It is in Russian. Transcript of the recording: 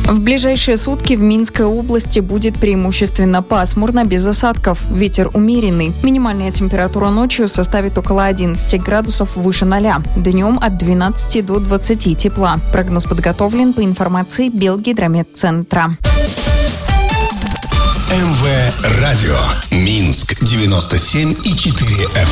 В ближайшие сутки в Минской области будет преимущественно пасмурно, без осадков. Ветер умеренный. Минимальная температура ночью составит около 11 градусов выше 0. Днем от 12 до 20 тепла. Прогноз подготовлен по информации Белгидрометцентра. МВ Радио. Минск 97,4 FM.